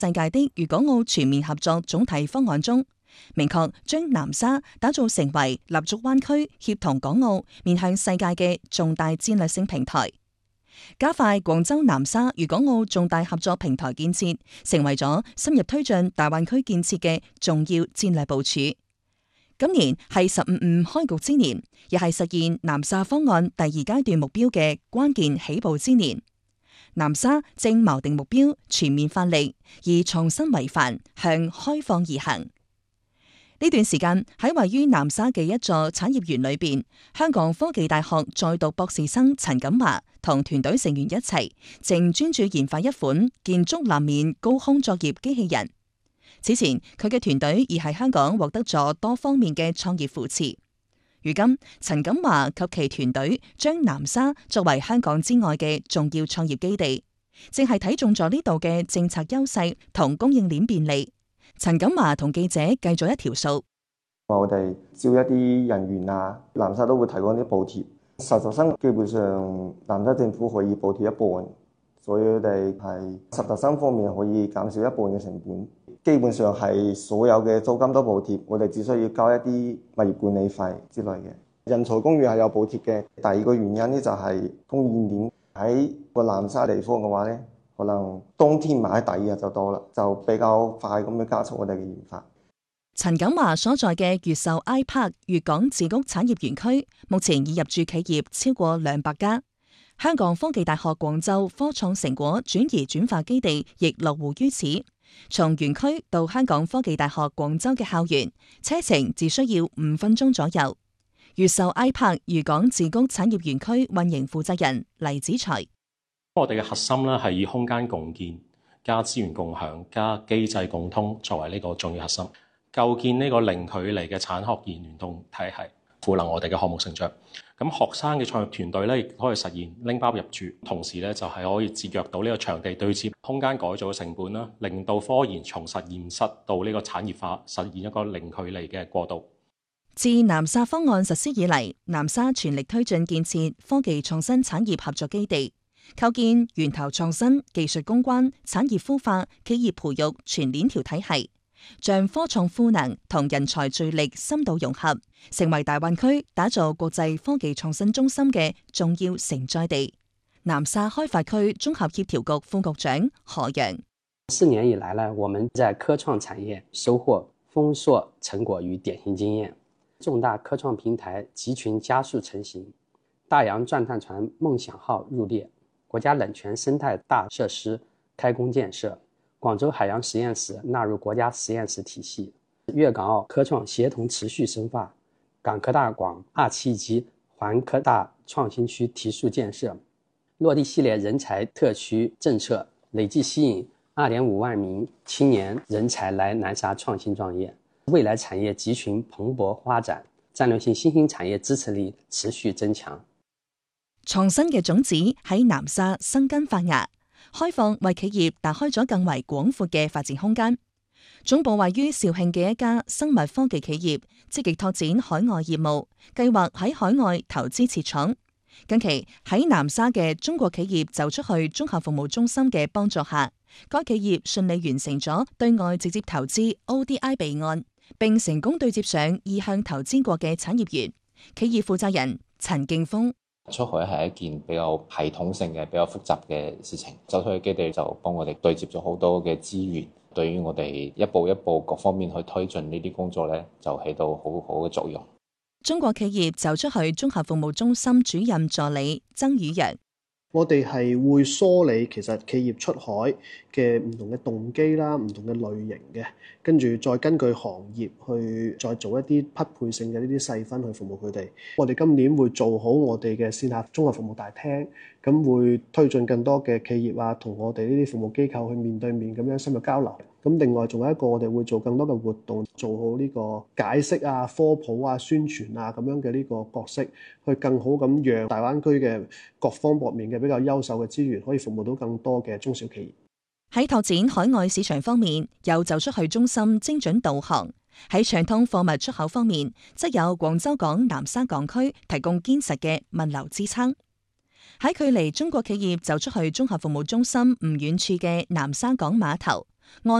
世界的粵港澳全面合作總體方案中，明確將南沙打造成為立足灣區、協同港澳、面向世界嘅重大戰略性平台，加快廣州南沙粵港澳重大合作平台建設，成為咗深入推進大灣區建設嘅重要戰略部署。今年係15+5開局之年，亦係實現南沙方案第2階段目標嘅關鍵起步之年。南沙正錨定目標，全面發力，以創新為範，向開放而行。呢段時間喺位於南沙嘅一座產業園裏邊，香港科技大學在讀博士生陳錦華同團隊成員一齊，正專注研發一款建築立面高空作業機器人。此前，佢嘅團隊已喺香港獲得咗多方面嘅創業扶持。如今，陳錦華及其團隊將南沙作為香港之外嘅重要創業基地，正係睇中咗呢度嘅政策優勢同供應鏈便利。陳錦華同記者計咗一條數， 我哋招一啲人員啊，南沙都會提供啲補貼，實習生基本上南沙政府可以補貼一半，所以我哋係實習生方面可以減少一半嘅成本。基本上係所有嘅租金都補貼，我哋只需要交一啲物業管理費之類嘅。人才公寓係有補貼嘅。第二個原因咧就係供應鏈，喺個南沙地方嘅話咧，可能冬天買第2日就到啦，就比較快咁樣加速我哋嘅研發。 陳錦華所在嘅越秀 iPark 粵港自谷產業園區，目前已入駐企業超過200家。香港科技大學廣州科創成果轉移轉化基地亦落戶於此。從園區到香港科技大學廣州嘅校園，車程只需要5分鐘左右。越秀 iPark 粵港自谷產業園區運營負責人黎子才： 我哋嘅核心咧係以空間共建、加資源共享、加機制共通作為呢個重要核心，構建呢個零距離嘅產學研聯動體系，賦能我哋嘅項目成長。咁學生嘅創業團隊咧，亦可以實現拎包入住，同時咧就係可以節約到呢個場地對接、空間改造嘅成本啦，令到科研從實驗室到呢個產業化，實現一個零距離嘅過渡。 自南沙方案實施以嚟，南沙全力推進建設科技創新產業合作基地，構建源頭創新、技術攻關、產業孵化、企業培育全鏈條體系。將科創賦能同人才聚力深度融合，成為大灣區打造國際科技創新中心嘅重要承載地。南沙開發區綜合協調局副局長何陽 ：4年以來呢，我們在科創產業收穫豐碩成果與典型經驗，重大科創平台集群加速成型，大洋鑽探船夢想號入列，國家冷泉生態大設施開工建設。廣州海洋實驗室納入國家實驗室體系，粵港澳科創協同持續深化，港科大廣2期及環科大創新區提速建設，落地系列人才特區政策，累計吸引2.5萬名青年人才來南沙創新創業，未來產業集群蓬勃發展，戰略性新興產業支持力持續增強。 創新嘅種子喺南沙生根發芽。開放為企業打開咗更為廣闊嘅發展空間。總部位於肇慶嘅一家生物科技企業，積極拓展海外業務，計劃喺海外投資設廠。近期喺南沙嘅中國企業走出去綜合服務中心嘅幫助下，該企業順利完成咗對外直接投資 ODI 備案，並成功對接上意向投資國嘅產業園。企業負責人陳敬峰： 出海係一件比較系統性嘅、比較複雜嘅事情。走出去基地就幫我哋對接咗好多嘅資源，對於我哋一步一步各方面去推進呢啲工作咧，就起到好好嘅作用。 中國企業走出去綜合服務中心主任助理曾宇陽： 我哋係會梳理其實企業出海嘅唔同嘅動機啦、唔同嘅類型嘅，跟住再根據行業去再做一啲匹配性嘅呢啲細分去服務佢哋。我哋今年會做好我哋嘅線下綜合服務大廳，咁會推進更多嘅企業啊，同我哋呢啲服務機構去面對面咁樣深入交流。咁另外仲有一個，我哋會做更多嘅活動，做好呢個解釋啊、科普啊、宣傳啊咁樣嘅呢個角色，去更好咁讓大灣區嘅各方面嘅比較優秀嘅資源，可以服務到更多嘅中小企業。 喺拓展海外市場方面，有走出去中心精準導航；喺暢通貨物出口方面，則有廣州港南沙港區提供堅實嘅物流支撐。喺距離中國企業走出去綜合服務中心唔遠處嘅南沙港碼頭， 按